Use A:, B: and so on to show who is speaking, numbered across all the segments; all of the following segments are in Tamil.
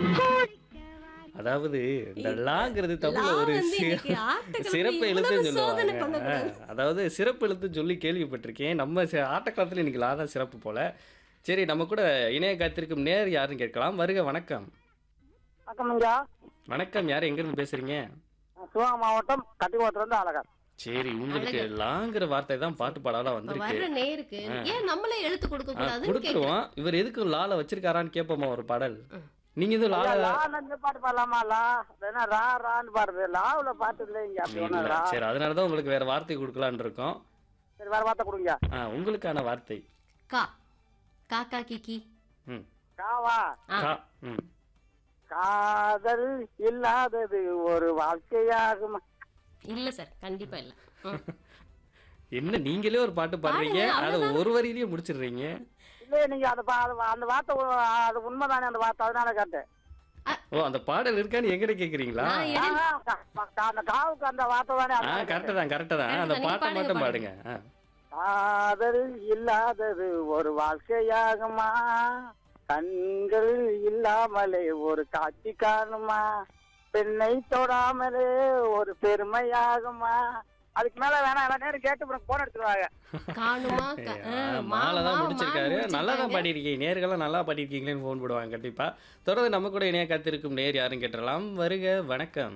A: அதாவது இந்த லாங்கிறது தமிழ்ல
B: லா
A: ஒரு
B: வந்து இன்னைக்கு ஆட்டக்களத்துல
A: சிறப்பு எழுத்துன்னு
B: இவ்வளவு சோதனை
A: சொல்லுவாங்க.
B: பண்ணக்கூடாது.
A: அதாவது சிறப்பு எழுத்துன்னு சொல்லி கேள்விப்பட்டிருக்கேன். நம்ம ஆட்டக்களத்துல இன்னைக்கு லா தான் சிறப்பு போல. சரி, நம்ம கூட இணைய காத்திருக்கும் நேர் யாருன்னு கேட்கலாம். வருக, வணக்கம்.
C: வணக்கம்ங்க.
A: வணக்கம், யார் எங்கிருந்து பேசுறீங்க?
C: சிவகங்கை மாவட்டம் கட்டிக்குளத்துலேருந்து அழகர்.
A: சரி, உங்களுக்கு லாங்கிற வார்த்தை தான் பாட்டு பாடாலாம்
B: இப்ப
A: வந்திருக்கு.
B: வர்ற நேருக்கு ஏன் நம்மளே எழுத்து கொடுக்க கூடாதுன்னு கேக்குறேன்.
A: கொடுத்துருவோம். இவர் எதுக்கு லால வச்சிருக்காரான்னு கேட்போமா ஒரு பாடல். நீங்க இது
C: ஐயா,
A: லால
C: லான்னு பாட்டு பாடலாமா? லா இல்லைன்னா ரா ரான்னு பாடுறது. லாவுல பாட்டு இல்லைங்க. அப்படி ஒன்றும்
A: இல்ல.
C: ரா.
A: சரி, அதனாலதான் உங்களுக்கு வேற வார்த்தை கொடுக்கலான்னு இருக்கோம்.
C: சரி, வேற வார்த்தை கொடுங்க.
A: உங்களுக்கான வார்த்தை
B: கா காக்கா கிக்கி
A: ம்
C: காவா.
B: ஆ.
A: கா. ம்
C: காதல் இல்லாதது ஒரு வாழ்க்கையாகும்.
B: இல்ல சார், கண்டிப்பா இல்ல. ம்.
A: என்ன நீங்களே ஒரு பாட்டு பாடுறீங்க,
B: பாடுங்க,
A: அதை
B: அவ்வளவுதான்.
A: ஒரு வரியிலேயே முடிச்சிடுறீங்க.
C: இல்லையே, நீங்க அந்த வார்த்தை அது உண்மைதானே அந்த வார்த்தை, அதனால கேட்டேன்.
A: ஓ, அந்த பாடல் இருக்கான்னு எங்கிட்ட கேக்குறீங்களா?
B: நான் எதிர்-
C: அந்த காவுக்கு அந்த வார்த்தை தானே. அதனால
A: கரெக்ட் தான், கரெக்ட் தான்.
B: correct
A: அந்த
B: தான். நீங்க
A: பாட்டை
B: பாடுங்க,
A: மட்டும்
B: பாடுங்க.
A: பாடுங்க.
C: காதல் இல்லாதது ஒரு வாழ்க்கையாகுமா, கண்கள் இல்லாமலே ஒரு காட்சி காணுமா, பெண்ணை தொடாமலே ஒரு பெருமையாகுமா. அதுக்கு மேல வேணாம், எல்லா நேரம் கேட்டு போன் எடுத்துருவாங்க.
B: காணுமா
A: மாலை தான் முடிச்சிருக்காரு. நல்லா தான்
B: பாடி
A: பாடிருக்கீங்க. நேர்கள்லாம் நல்லா பாடிருக்கீங்களேன்னு ஃபோன் போடுவாங்க கண்டிப்பா. தொடர்ந்து நம்ம கூட இணைய காத்திருக்கும் நேர் யாருன்னு கேட்டுடலாம். வருக, வணக்கம்.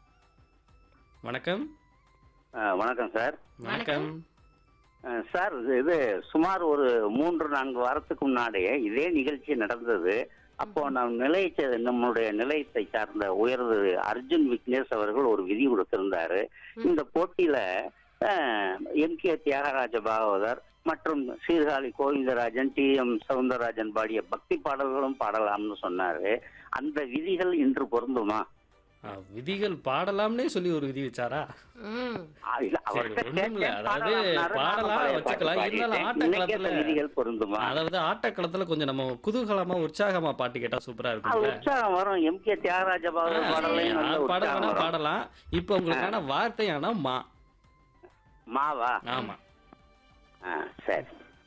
A: வணக்கம்.
D: வணக்கம் சார்.
A: வணக்கம்.
D: சார், இது சுமார் ஒரு 3-4 வாரத்துக்கு முன்னாடியே இதே நிகழ்ச்சி நடந்தது. அப்போ நம்மளுடைய நிலையத்தை சார்ந்த உயர்வு அர்ஜுன் விக்னேஷ் அவர்கள் ஒரு விதி கொடுத்திருந்தாரு. இந்த போட்டியில எம்.கே. தியாகராஜ பாகவதர் மற்றும் சீர்காழி கோவிந்தராஜன், டி.எம். சவுந்தரராஜன் பாடிய பக்தி பாடல்களும் பாடலாம்னு சொன்னாரு. அந்த விதிகள் இன்று பொருந்துமா?
A: விதிகள் பாடலாம்னே சொல்லி ஒரு விதி வச்சாரா?
D: அவர்கிட்ட
A: ஒண்ணுமில்ல.
D: கேட்டேன்,
A: அதாவது
D: பாடலாம்னாரு.
A: பாடலாம்
D: நானும் பழைய
A: வச்சுக்கலாம்.
D: பாட்டு
A: இருந்தாலும்
D: பாடிட்டேன். இன்னைக்கு
A: ஆட்டக்களத்துல
D: அந்த விதிகள் பொருந்துமா?
A: அதாவது ஆட்டக்களத்துல கொஞ்சம் நம்ம குதூகலமா உற்சாகமா பாட்டு கேட்டா சூப்பரா இருக்கும்ல.
D: உற்சாகம் வரும். எம்.கே. தியாகராஜ பாகவதர் பாடலையும் நல்ல
A: பாட
D: உற்சாகம்
A: வேணா
D: வரும்.
A: பாடலாம். இப்ப உங்களுக்கான வார்த்தை ஆனா மா.
D: மாவா?
A: ஆமா,
D: சரி.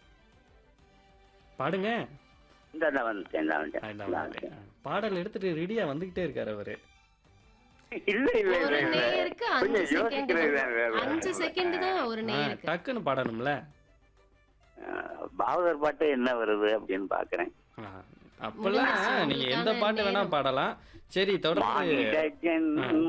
A: பாடுங்க.
D: இந்த வந்துட்டேன்.
A: இந்த மாதிரி. பாடல் எடுத்துட்டு ரெடியா வந்துகிட்டே இருக்காரு அவரு.
D: இல்ல இல்ல
B: ஒரு
D: இல்ல
B: நேருக்கு 5
D: கொஞ்சம்
B: செகண்ட்
D: யோசிக்கிறது
B: 5 செகண்ட் தான் ஒரு நேருக்கு.
A: டக்குன்னு பாடணும்ல.
D: பாகவதர் பாட்டு என்ன வருது அப்படின்னு பாக்குறேன்.
A: அப்பெல்லாம் நீங்க எந்த பாட்டு வேணா பாடலாம். சரி, தொடர்ந்து
D: மானிட ஜென்மம்